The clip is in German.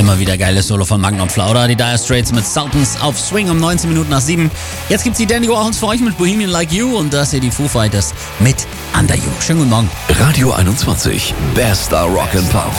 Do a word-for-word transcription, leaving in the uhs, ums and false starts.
Immer wieder geiles Solo von Magnum Flauder. Die Dire Straits mit Sultans auf Swing um neunzehn Minuten nach sieben. Jetzt gibt's die Dandy Warhols für euch mit Bohemian Like You und das hier die Foo Fighters mit Under You. Schönen guten Morgen. Radio einundzwanzig, bester Rock and Pop.